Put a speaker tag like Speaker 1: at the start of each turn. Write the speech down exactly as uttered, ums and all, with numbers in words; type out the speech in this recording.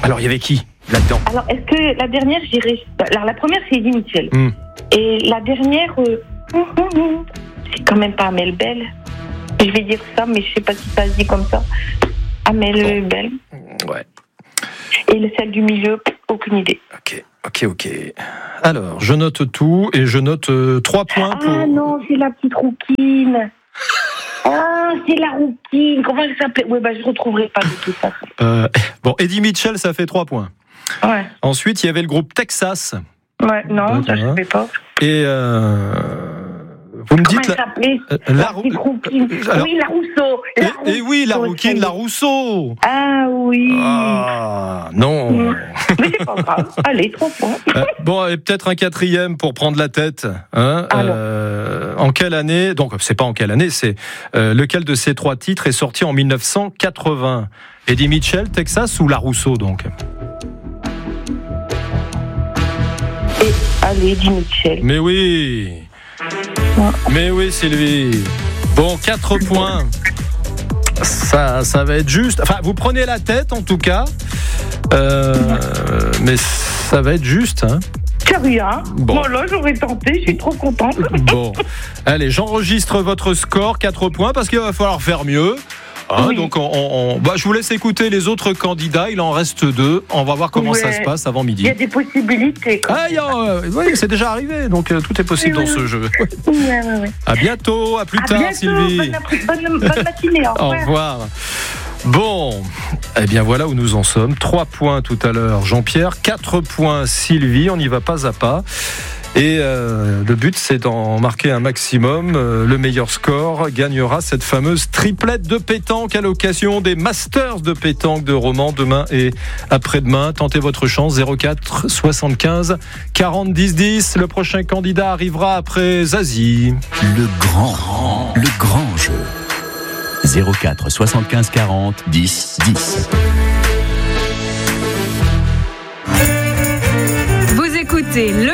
Speaker 1: Alors, il y avait qui là-dedans?
Speaker 2: Alors, est-ce que la dernière, j'irais... Alors, la première, c'est Eddie Mitchell.
Speaker 1: Mm.
Speaker 2: Et la dernière, euh... c'est quand même pas Amel Bell. Je vais dire ça, mais je sais pas si ça se dit comme ça. Amel bon. Bell.
Speaker 1: Ouais.
Speaker 2: Et celle du milieu, aucune idée.
Speaker 1: Ok, ok, ok. Alors, je note tout et je note euh, trois points pour...
Speaker 2: Ah non, c'est la petite rouquine. Ah, c'est la rouquine. Comment elle s'appelait? Oui, bah, je ne retrouverai pas de toute façon.
Speaker 1: Euh, bon, Eddie Mitchell, ça fait trois points.
Speaker 2: Ouais.
Speaker 1: Ensuite, il y avait le groupe Texas.
Speaker 2: Ouais, non, ça, je ne savais pas.
Speaker 1: Et euh, vous me
Speaker 2: Comment
Speaker 1: dites...
Speaker 2: elle s'appelait
Speaker 1: la,
Speaker 2: la,
Speaker 1: la
Speaker 2: petite rouquine.
Speaker 1: Alors,
Speaker 2: oui, la Rousseau. La
Speaker 1: et,
Speaker 2: Rousseau.
Speaker 1: et oui, la rouquine, la Rousseau.
Speaker 2: Ah oui.
Speaker 1: Ah, non.
Speaker 2: Mmh. Mais c'est pas grave. Allez, trois points.
Speaker 1: Euh, bon, et peut-être un quatrième pour prendre la tête. Hein, euh, en quelle année? Donc, c'est pas en quelle année, c'est euh, lequel de ces trois titres est sorti en mille neuf cent quatre-vingts? Eddie Mitchell, Texas ou la Rousseau, donc?
Speaker 2: Et allez, Eddie Mitchell.
Speaker 1: Mais oui.
Speaker 2: Ouais.
Speaker 1: Mais oui, Sylvie. Bon, quatre points. Ça, ça va être juste. Enfin, vous prenez la tête, en tout cas. Euh, mais ça va être juste, hein.
Speaker 2: Sérieux, hein?
Speaker 1: Bon.
Speaker 2: Bon, là, j'aurais tenté, je suis trop contente.
Speaker 1: Bon. Allez, j'enregistre votre score, quatre points, parce qu'il va falloir faire mieux. Hein, oui. Donc, on, on, bah, je vous laisse écouter les autres candidats. Il en reste deux. On va voir comment ouais. ça se passe avant midi.
Speaker 2: Il y a des possibilités.
Speaker 1: Ah, y a, euh, oui, c'est déjà arrivé. Donc, euh, tout est possible oui, dans oui, ce oui. jeu.
Speaker 2: Oui, oui, oui.
Speaker 1: À bientôt. À plus
Speaker 2: à
Speaker 1: tard,
Speaker 2: bientôt,
Speaker 1: Sylvie.
Speaker 2: Bonne, bonne, bonne matinée. Au revoir.
Speaker 1: Au revoir. Bon, eh bien voilà où nous en sommes. Trois points tout à l'heure, Jean-Pierre. Quatre points, Sylvie. On n'y va pas à pas. Et euh, le but, c'est d'en marquer un maximum. Euh, le meilleur score gagnera cette fameuse triplette de pétanque à l'occasion des Masters de pétanque de Romans demain et après-demain. Tentez votre chance, zéro quatre soixante-quinze quarante dix dix. Le prochain candidat arrivera après Zazie.
Speaker 3: Le grand, le grand jeu. zéro quatre soixante-quinze quarante dix dix.
Speaker 4: Vous écoutez le